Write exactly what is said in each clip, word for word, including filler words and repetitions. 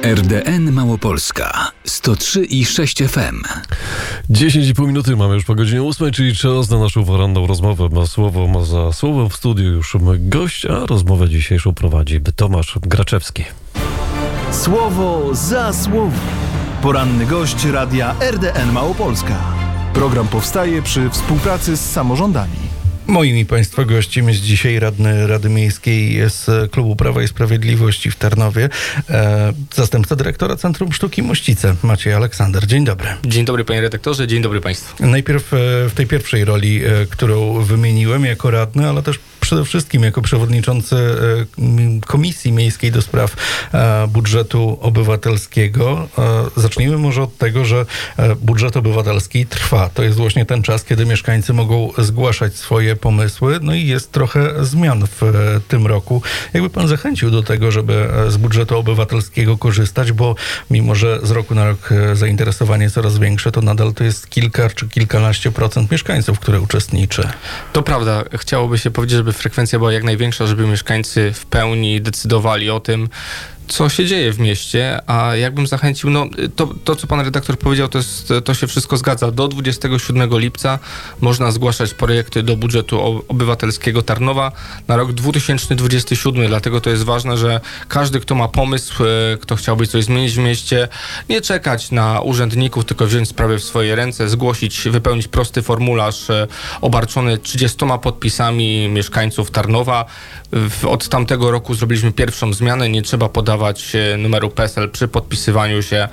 R D N Małopolska sto trzy i sześć F M. dziesięć i pół minuty mamy już po godzinie ósmej, czyli czas na naszą poranną rozmowę. Ma słowo, ma za słowem w studiu już gość, a rozmowę dzisiejszą prowadzi Tomasz Graczewski. Słowo za słowo. Poranny gość radia R D N Małopolska. Program powstaje przy współpracy z samorządami. Moim i Państwa gościem jest dzisiaj radny Rady Miejskiej z Klubu Prawa i Sprawiedliwości w Tarnowie, e, zastępca dyrektora Centrum Sztuki Mościce, Maciej Aleksander. Dzień dobry. Dzień dobry, panie redaktorze, dzień dobry państwu. Najpierw e, w tej pierwszej roli, e, którą wymieniłem jako radny, ale też przede wszystkim jako przewodniczący e, Komisji Miejskiej do Spraw e, Budżetu Obywatelskiego. E, zacznijmy może od tego, że e, budżet obywatelski trwa. To jest właśnie ten czas, kiedy mieszkańcy mogą zgłaszać swoje pomysły, no i jest trochę zmian w e, tym roku. Jakby pan zachęcił do tego, żeby z budżetu obywatelskiego korzystać, bo mimo, że z roku na rok zainteresowanie coraz większe, to nadal to jest kilka czy kilkanaście procent mieszkańców, które uczestniczy. To prawda. Chciałoby się powiedzieć, żeby frekwencja była jak największa, żeby mieszkańcy w pełni decydowali o tym, co się dzieje w mieście, a jakbym zachęcił, no to, to co pan redaktor powiedział, to, jest, to się wszystko zgadza. Do dwudziestego siódmego lipca można zgłaszać projekty do budżetu obywatelskiego Tarnowa na rok dwa tysiące dwudziesty siódmy, dlatego to jest ważne, że każdy, kto ma pomysł, kto chciałby coś zmienić w mieście, nie czekać na urzędników, tylko wziąć sprawę w swoje ręce, zgłosić, wypełnić prosty formularz obarczony trzydziestoma podpisami mieszkańców Tarnowa. Od tamtego roku zrobiliśmy pierwszą zmianę, nie trzeba podawać numeru P E S E L przy podpisywaniu się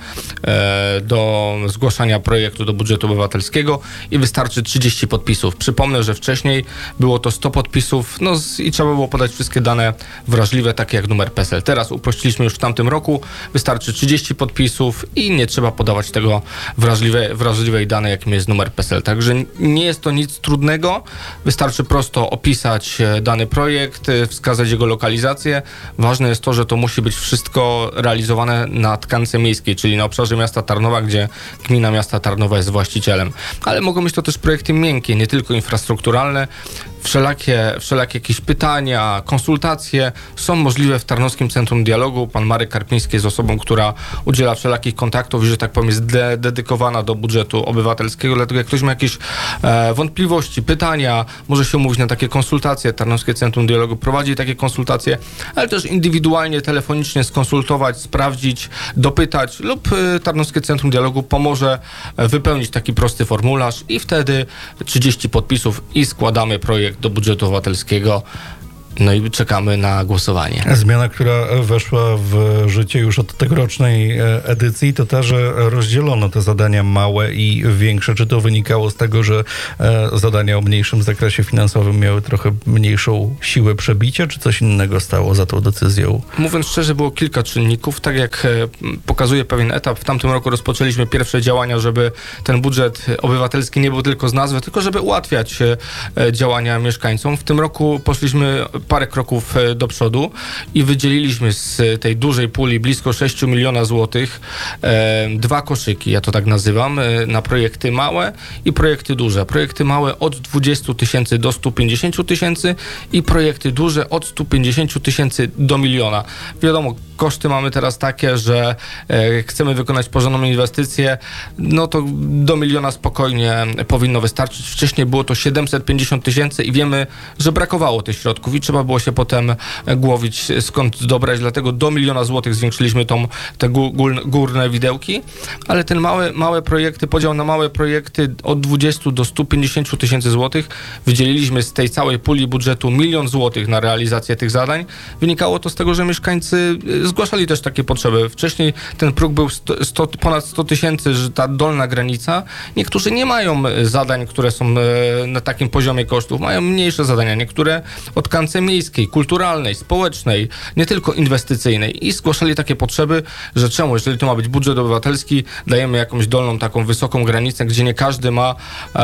e, do zgłaszania projektu do budżetu obywatelskiego i wystarczy trzydzieści podpisów. Przypomnę, że wcześniej było to sto podpisów, no z, i trzeba było podać wszystkie dane wrażliwe, takie jak numer P E S E L. Teraz uprościliśmy już w tamtym roku, wystarczy trzydzieści podpisów i nie trzeba podawać tego wrażliwe, wrażliwej dane, jakim jest numer P E S E L. Także nie jest to nic trudnego, wystarczy prosto opisać dany projekt, wskazać jego lokalizację. Ważne jest to, że to musi być wszystko realizowane na tkance miejskiej, czyli na obszarze miasta Tarnowa, gdzie gmina miasta Tarnowa jest właścicielem. Ale mogą być to też projekty miękkie, nie tylko infrastrukturalne. Wszelakie, wszelakie jakieś pytania, konsultacje są możliwe w Tarnowskim Centrum Dialogu. Pan Marek Karpiński jest osobą, która udziela wszelakich kontaktów i, że tak powiem, jest de- dedykowana do budżetu obywatelskiego. Dlatego jak ktoś ma jakieś e, wątpliwości, pytania, może się umówić na takie konsultacje. Tarnowskie Centrum Dialogu prowadzi takie konsultacje, ale też indywidualnie, telefonicznie skonsultować, sprawdzić, dopytać lub e, Tarnowskie Centrum Dialogu pomoże e, wypełnić taki prosty formularz i wtedy trzydzieści podpisów i składamy projekt do budżetu obywatelskiego. No i czekamy na głosowanie. Zmiana, która weszła w życie już od tegorocznej edycji, to ta, że rozdzielono te zadania małe i większe. Czy to wynikało z tego, że zadania o mniejszym zakresie finansowym miały trochę mniejszą siłę przebicia, czy coś innego stało za tą decyzją? Mówiąc szczerze, było kilka czynników. Tak jak pokazuje pewien etap, w tamtym roku rozpoczęliśmy pierwsze działania, żeby ten budżet obywatelski nie był tylko z nazwy, tylko żeby ułatwiać działania mieszkańcom. W tym roku poszliśmy parę kroków do przodu i wydzieliliśmy z tej dużej puli blisko sześć milionów złotych e, dwa koszyki, ja to tak nazywam, e, na projekty małe i projekty duże. Projekty małe od dwudziestu tysięcy do stu pięćdziesięciu tysięcy i projekty duże od stu pięćdziesięciu tysięcy do miliona. Wiadomo, koszty mamy teraz takie, że e, chcemy wykonać porządną inwestycję, no to do miliona spokojnie powinno wystarczyć. Wcześniej było to siedemset pięćdziesiąt tysięcy i wiemy, że brakowało tych środków i trzeba było się potem głowić, skąd dobrać, dlatego do miliona złotych zwiększyliśmy tą, te górne widełki, ale ten małe, małe projekty, podział na małe projekty od dwudziestu do stu pięćdziesięciu tysięcy złotych, wydzieliliśmy z tej całej puli budżetu milion złotych na realizację tych zadań. Wynikało to z tego, że mieszkańcy zgłaszali też takie potrzeby. Wcześniej ten próg był sto, sto, ponad sto tysięcy, że ta dolna granica. Niektórzy nie mają zadań, które są na takim poziomie kosztów, mają mniejsze zadania, niektóre od tkance miejskiej, kulturalnej, społecznej, nie tylko inwestycyjnej i zgłaszali takie potrzeby, że czemu, jeżeli to ma być budżet obywatelski, dajemy jakąś dolną, taką wysoką granicę, gdzie nie każdy ma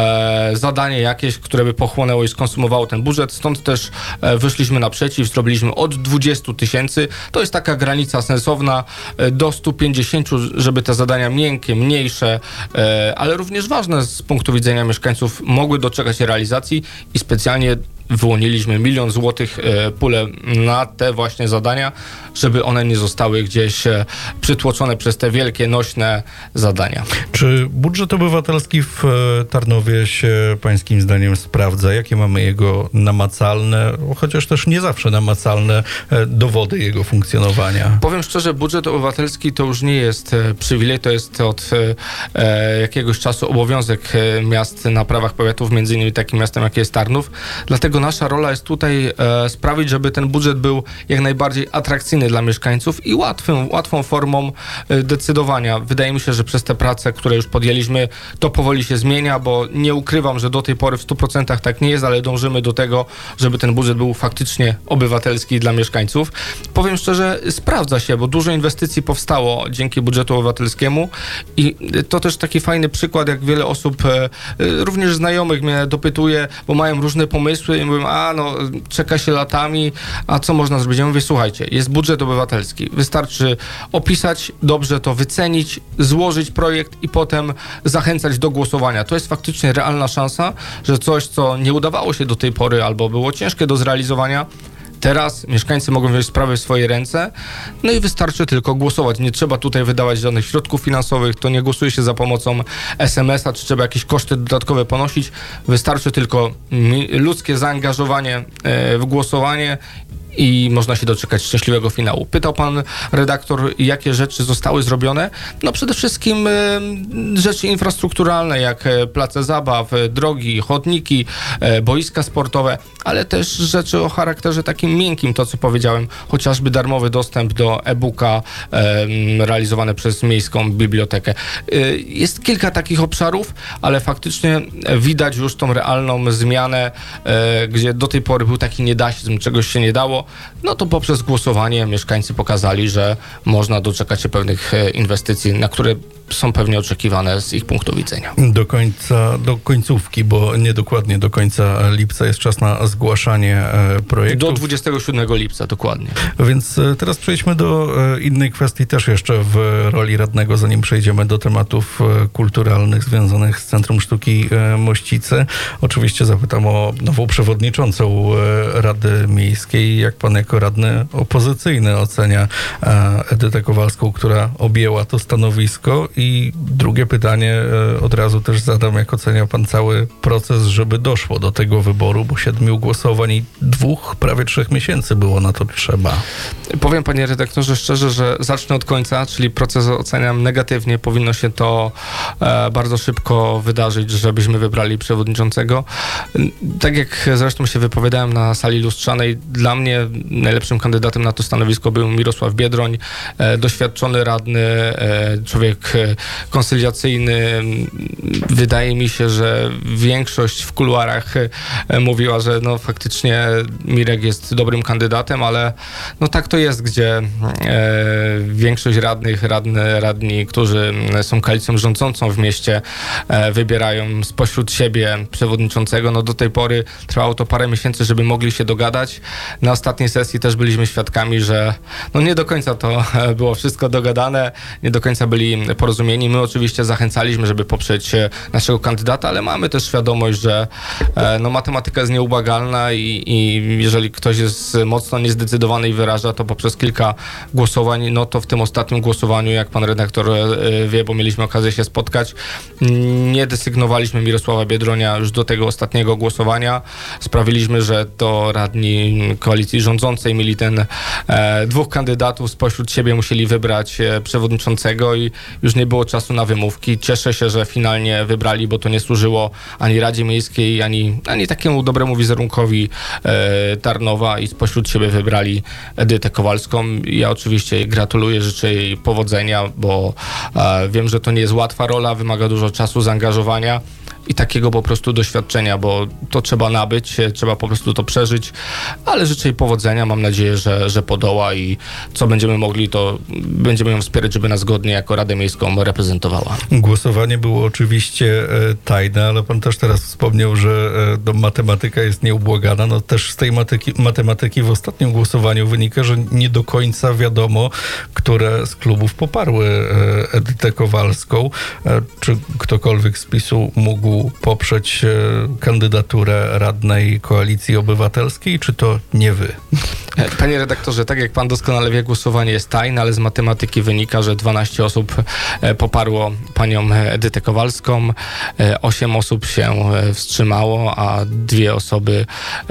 e, zadanie jakieś, które by pochłonęło i skonsumowało ten budżet, stąd też e, wyszliśmy naprzeciw, zrobiliśmy od dwudziestu tysięcy, to jest taka granica sensowna, e, do stu pięćdziesięciu, żeby te zadania miękkie, mniejsze, e, ale również ważne z punktu widzenia mieszkańców mogły doczekać realizacji i specjalnie wyłoniliśmy milion złotych pulę na te właśnie zadania, żeby one nie zostały gdzieś przytłoczone przez te wielkie, nośne zadania. Czy budżet obywatelski w Tarnowie się pańskim zdaniem sprawdza? Jakie mamy jego namacalne, chociaż też nie zawsze namacalne dowody jego funkcjonowania? Powiem szczerze, budżet obywatelski to już nie jest przywilej, to jest od e, jakiegoś czasu obowiązek miast na prawach powiatów, między innymi takim miastem, jak jest Tarnów. Dlatego nasza rola jest tutaj e, sprawić, żeby ten budżet był jak najbardziej atrakcyjny dla mieszkańców i łatwym, łatwą formą e, decydowania. Wydaje mi się, że przez te prace, które już podjęliśmy, to powoli się zmienia, bo nie ukrywam, że do tej pory w stu procentach tak nie jest, ale dążymy do tego, żeby ten budżet był faktycznie obywatelski dla mieszkańców. Powiem szczerze, sprawdza się, bo dużo inwestycji powstało dzięki budżetu obywatelskiemu i to też taki fajny przykład, jak wiele osób, e, również znajomych mnie dopytuje, bo mają różne pomysły i mówią, a no czeka się latami, a co można zrobić? Ja mówię, słuchajcie, jest budżet obywatelski, wystarczy opisać, dobrze to wycenić, złożyć projekt i potem zachęcać do głosowania. To jest faktycznie realna szansa, że coś, co nie udawało się do tej pory albo było ciężkie do zrealizowania, teraz mieszkańcy mogą wziąć sprawy w swoje ręce, no i wystarczy tylko głosować. Nie trzeba tutaj wydawać żadnych środków finansowych, to nie głosuje się za pomocą es em es a, czy trzeba jakieś koszty dodatkowe ponosić. Wystarczy tylko ludzkie zaangażowanie w głosowanie i można się doczekać szczęśliwego finału. Pytał pan redaktor, jakie rzeczy zostały zrobione? No przede wszystkim y, rzeczy infrastrukturalne, jak place zabaw, drogi, chodniki, y, boiska sportowe, ale też rzeczy o charakterze takim miękkim, to co powiedziałem, chociażby darmowy dostęp do e-booka y, realizowany przez Miejską Bibliotekę. Y, jest kilka takich obszarów, ale faktycznie widać już tą realną zmianę, y, gdzie do tej pory był taki niedasizm, czegoś się nie dało. No to poprzez głosowanie mieszkańcy pokazali, że można doczekać się pewnych inwestycji, na które są pewnie oczekiwane z ich punktu widzenia. Do końca, do końcówki, bo nie dokładnie do końca lipca jest czas na zgłaszanie projektów. Do dwudziestego siódmego lipca, dokładnie. Więc teraz przejdźmy do innej kwestii też jeszcze w roli radnego, zanim przejdziemy do tematów kulturalnych związanych z Centrum Sztuki Mościce. Oczywiście zapytam o nową przewodniczącą Rady Miejskiej. Jak pan jako radny opozycyjny ocenia Edytę Kowalską, która objęła to stanowisko? I drugie pytanie od razu też zadam, jak ocenia pan cały proces, żeby doszło do tego wyboru, bo siedmiu głosowań i dwóch, prawie trzech miesięcy było na to trzeba. Powiem, panie redaktorze, szczerze, że zacznę od końca, czyli proces oceniam negatywnie. Powinno się to e, bardzo szybko wydarzyć, żebyśmy wybrali przewodniczącego. Tak jak zresztą się wypowiadałem na sali lustrzanej, dla mnie najlepszym kandydatem na to stanowisko był Mirosław Biedroń, e, doświadczony radny, e, człowiek konsyliacyjny. Wydaje mi się, że większość w kuluarach mówiła, że no faktycznie Mirek jest dobrym kandydatem, ale no tak to jest, gdzie e, większość radnych, radny, radni, którzy są koalicją rządzącą w mieście, e, wybierają spośród siebie przewodniczącego. No do tej pory trwało to parę miesięcy, żeby mogli się dogadać. Na ostatniej sesji też byliśmy świadkami, że no nie do końca to było wszystko dogadane, nie do końca byli porozumieni. My oczywiście zachęcaliśmy, żeby poprzeć naszego kandydata, ale mamy też świadomość, że e, no matematyka jest nieubłagalna i, i jeżeli ktoś jest mocno niezdecydowany i wyraża to poprzez kilka głosowań, no to w tym ostatnim głosowaniu, jak pan redaktor wie, bo mieliśmy okazję się spotkać, nie desygnowaliśmy Mirosława Biedronia już do tego ostatniego głosowania. Sprawiliśmy, że to radni koalicji rządzącej mieli ten e, dwóch kandydatów, spośród siebie musieli wybrać e, przewodniczącego i już nie było czasu na wymówki. Cieszę się, że finalnie wybrali, bo to nie służyło ani Radzie Miejskiej, ani, ani takiemu dobremu wizerunkowi e, Tarnowa i spośród siebie wybrali Edytę Kowalską. Ja oczywiście gratuluję, życzę jej powodzenia, bo e, wiem, że to nie jest łatwa rola, wymaga dużo czasu, zaangażowania i takiego po prostu doświadczenia, bo to trzeba nabyć, trzeba po prostu to przeżyć, ale życzę jej powodzenia, mam nadzieję, że, że podoła i co będziemy mogli, to będziemy ją wspierać, żeby nas godnie jako Radę Miejską reprezentowała. Głosowanie było oczywiście e, tajne, ale pan też teraz wspomniał, że e, no, matematyka jest nieubłagana. No też z tej matyki, matematyki w ostatnim głosowaniu wynika, że nie do końca wiadomo, które z klubów poparły e, Edytę Kowalską. E, czy ktokolwiek z PiSu mógł mógł poprzeć kandydaturę radnej Koalicji Obywatelskiej, czy to nie wy? Panie redaktorze, tak jak pan doskonale wie, głosowanie jest tajne, ale z matematyki wynika, że dwanaście osób poparło panią Edytę Kowalską, osiem osób się wstrzymało, a dwie osoby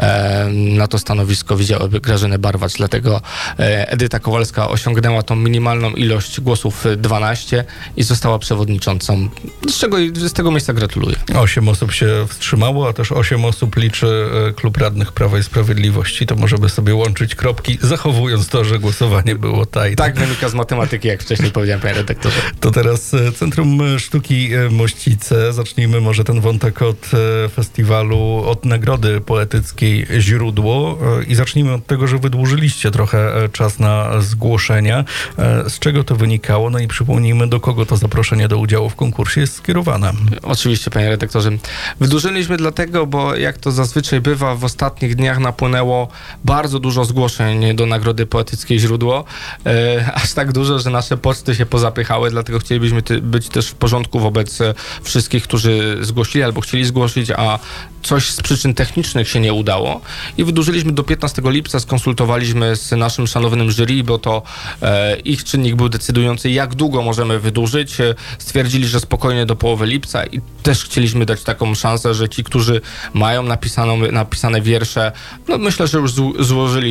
na to stanowisko widziałyby Grażynę Barwacz. Dlatego Edyta Kowalska osiągnęła tą minimalną ilość głosów dwanaście i została przewodniczącą, z czego z tego miejsca gratuluję. Osiem osób się wstrzymało, a też osiem osób liczy Klub Radnych Prawa i Sprawiedliwości. To możemy sobie łączyć kropki, zachowując to, że głosowanie było tajne. Tak wynika z matematyki, jak wcześniej powiedziałem, panie redaktorze. To teraz Centrum Sztuki Mościce. Zacznijmy może ten wątek od festiwalu, od Nagrody Poetyckiej Źródło i zacznijmy od tego, że wydłużyliście trochę czas na zgłoszenia. Z czego to wynikało? No i przypomnijmy, do kogo to zaproszenie do udziału w konkursie jest skierowane. Oczywiście, panie redaktorze. Wydłużyliśmy dlatego, bo jak to zazwyczaj bywa, w ostatnich dniach napłynęło bardzo dużo zgłoszeń do Nagrody Poetyckiej Źródło. E, aż tak dużo, że nasze poczty się pozapychały, dlatego chcielibyśmy ty, być też w porządku wobec wszystkich, którzy zgłosili albo chcieli zgłosić, a coś z przyczyn technicznych się nie udało. I wydłużyliśmy do piętnastego lipca, skonsultowaliśmy z naszym szanownym jury, bo to e, ich czynnik był decydujący, jak długo możemy wydłużyć. E, stwierdzili, że spokojnie do połowy lipca i też chcieliśmy dać taką szansę, że ci, którzy mają napisaną, napisane wiersze, no myślę, że już z, złożyli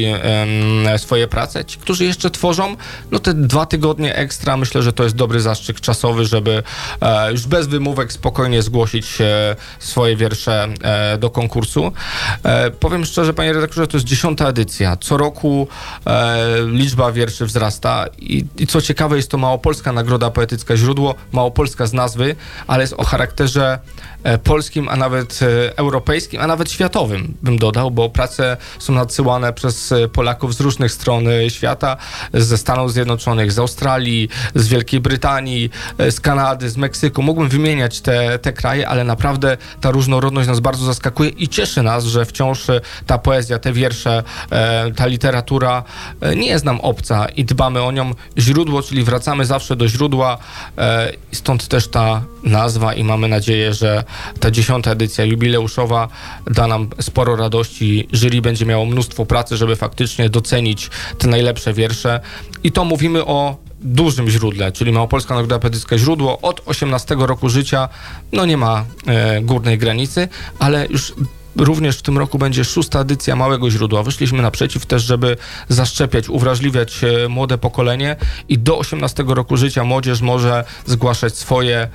e, swoje prace. Ci, którzy jeszcze tworzą, no te dwa tygodnie ekstra, myślę, że to jest dobry zastrzyk czasowy, żeby e, już bez wymówek spokojnie zgłosić e, swoje wiersze e, do konkursu. E, powiem szczerze, panie redaktorze, to jest dziesiąta edycja. Co roku e, liczba wierszy wzrasta i, i co ciekawe, jest to Małopolska Nagroda Poetycka Źródło, Małopolska z nazwy, ale jest o charakterze e, polskim, a nawet e, europejskim, a nawet światowym, bym dodał, bo prace są nadsyłane przez Polaków z różnych stron świata, ze Stanów Zjednoczonych, z Australii, z Wielkiej Brytanii, e, z Kanady, z Meksyku. Mógłbym wymieniać te, te kraje, ale naprawdę ta różnorodność nas bardzo zaskakuje i cieszy nas, że wciąż ta poezja, te wiersze, e, ta literatura e, nie jest nam obca i dbamy o nią. Źródło, czyli wracamy zawsze do źródła, e, stąd też ta nazwa i mamy nadzieję, że ta dziesiąta edycja jubileuszowa da nam sporo radości. Jury będzie miało mnóstwo pracy, żeby faktycznie docenić te najlepsze wiersze i to mówimy o dużym źródle, czyli Małopolska Nagroda Poetycka Źródło od osiemnastego roku życia, no nie ma e, górnej granicy, ale już również w tym roku będzie szósta edycja Małego Źródła. Wyszliśmy naprzeciw też, żeby zaszczepiać, uwrażliwiać młode pokolenie i do osiemnastego roku życia młodzież może zgłaszać swoje,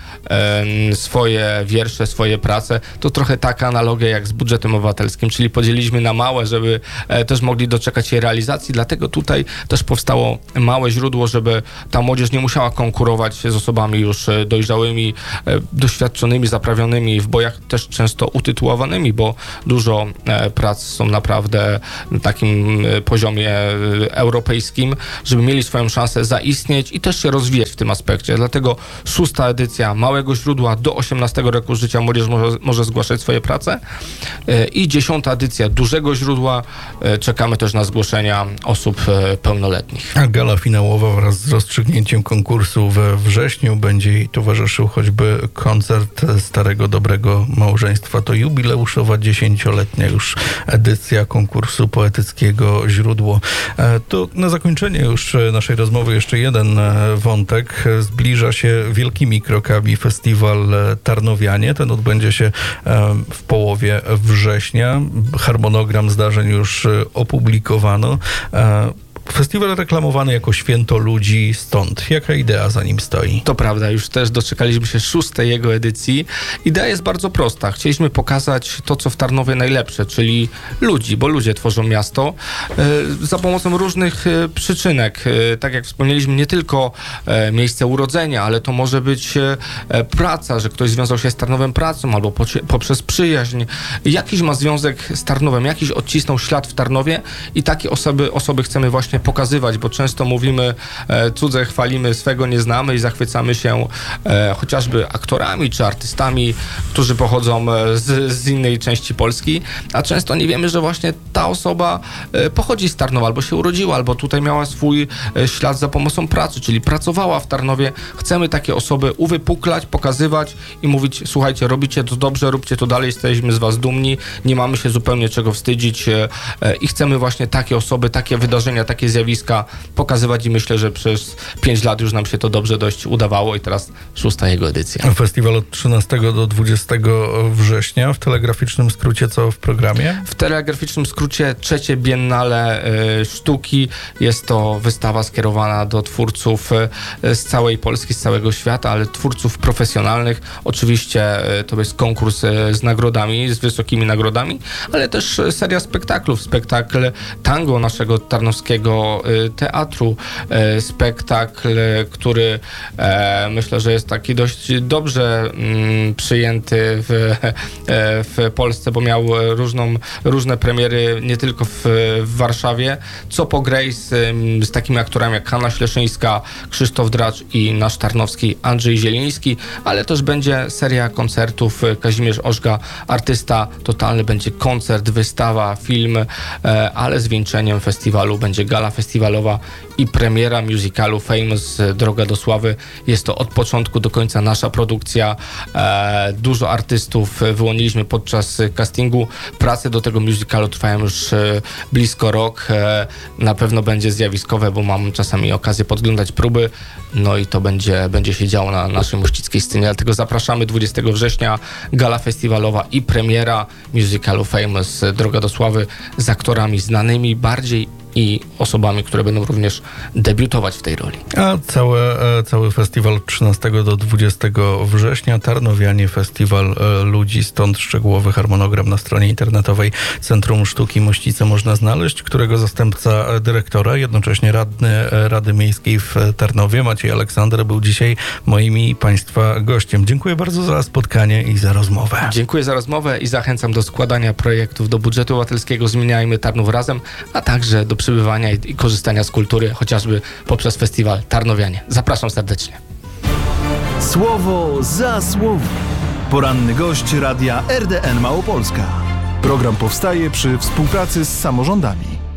e, swoje wiersze, swoje prace. To trochę taka analogia jak z budżetem obywatelskim, czyli podzieliliśmy na małe, żeby e, też mogli doczekać się realizacji, dlatego tutaj też powstało Małe Źródło, żeby ta młodzież nie musiała konkurować z osobami już dojrzałymi, e, doświadczonymi, zaprawionymi w bojach też często utytułowanymi, bo dużo e, prac są naprawdę na takim e, poziomie e, europejskim, żeby mieli swoją szansę zaistnieć i też się rozwijać w tym aspekcie. Dlatego szósta edycja Małego Źródła do osiemnastego roku życia młodzież może, może zgłaszać swoje prace e, i dziesiąta edycja Dużego Źródła. E, czekamy też na zgłoszenia osób e, pełnoletnich. A gala finałowa wraz z rozstrzygnięciem konkursu we wrześniu będzie jej towarzyszył choćby koncert Starego Dobrego Małżeństwa. To jubileuszowa dziesięcioletnia już edycja konkursu poetyckiego Źródło. To na zakończenie już naszej rozmowy jeszcze jeden wątek. Zbliża się wielkimi krokami festiwal Tarnowianie. Ten odbędzie się w połowie września. Harmonogram zdarzeń już opublikowano. Festiwal reklamowany jako święto ludzi stąd. Jaka idea za nim stoi? To prawda, już też doczekaliśmy się szóstej jego edycji. Idea jest bardzo prosta. Chcieliśmy pokazać to, co w Tarnowie najlepsze, czyli ludzi, bo ludzie tworzą miasto e, za pomocą różnych e, przyczynek. E, tak jak wspomnieliśmy, nie tylko e, miejsce urodzenia, ale to może być e, praca, że ktoś związał się z Tarnowem pracą albo po, poprzez przyjaźń. Jakiś ma związek z Tarnowem, jakiś odcisnął ślad w Tarnowie i takie osoby, osoby chcemy właśnie pokazywać, bo często mówimy e, cudze chwalimy, swego nie znamy i zachwycamy się e, chociażby aktorami czy artystami, którzy pochodzą z, z innej części Polski, a często nie wiemy, że właśnie ta osoba e, pochodzi z Tarnowa, albo się urodziła, albo tutaj miała swój e, ślad za pomocą pracy, czyli pracowała w Tarnowie. Chcemy takie osoby uwypuklać, pokazywać i mówić, słuchajcie, robicie to dobrze, róbcie to dalej, jesteśmy z was dumni, nie mamy się zupełnie czego wstydzić e, e, i chcemy właśnie takie osoby, takie wydarzenia, takie zjawiska pokazywać i myślę, że przez pięć lat już nam się to dobrze dość udawało i teraz szósta jego edycja. Festiwal od trzynastego do dwudziestego września. W telegraficznym skrócie co w programie? W telegraficznym skrócie trzecie Biennale y, Sztuki. Jest to wystawa skierowana do twórców y, z całej Polski, z całego świata, ale twórców profesjonalnych. Oczywiście y, to jest konkurs y, z nagrodami, z wysokimi nagrodami, ale też y, seria spektaklów. Spektakl tango naszego tarnowskiego y, teatru. Y, spektakl, y, który y, myślę, że jest taki dość dobrze y, przyjęty w, y, w Polsce, bo miał różną, różne premiery nie tylko w, w Warszawie. Co po Grace z takimi aktorami jak Hanna Śleszyńska, Krzysztof Dracz i nasz tarnowski Andrzej Zieliński, ale też będzie seria koncertów. Kazimierz Ożga, artysta totalny, będzie koncert, wystawa, film, ale zwieńczeniem festiwalu będzie gala festiwalowa i premiera musicalu Famous Droga do Sławy. Jest to od początku do końca nasza produkcja. Dużo artystów wyłoniliśmy podczas castingu. Prace do tego musicalu trwają już e, blisko rok. E, na pewno będzie zjawiskowe, bo mam czasami okazję podglądać próby. No i to będzie, będzie się działo na naszej mościckiej scenie. Dlatego zapraszamy dwudziestego września, gala festiwalowa i premiera musicalu Famous Droga do Sławy z aktorami znanymi bardziej i osobami, które będą również debiutować w tej roli. A cały, cały festiwal od trzynastego do dwudziestego września. Tarnowianie, Festiwal Ludzi, stąd szczegółowy harmonogram na stronie internetowej Centrum Sztuki Mościce można znaleźć, którego zastępca dyrektora, jednocześnie radny Rady Miejskiej w Tarnowie, Maciej Aleksander, był dzisiaj moim i Państwa gościem. Dziękuję bardzo za spotkanie i za rozmowę. Dziękuję za rozmowę i zachęcam do składania projektów do budżetu obywatelskiego Zmieniajmy Tarnów Razem, a także do przybywania i korzystania z kultury, chociażby poprzez festiwal Tarnowianie. Zapraszam serdecznie. Słowo za słowo. Poranny gość Radia R D N Małopolska. Program powstaje przy współpracy z samorządami.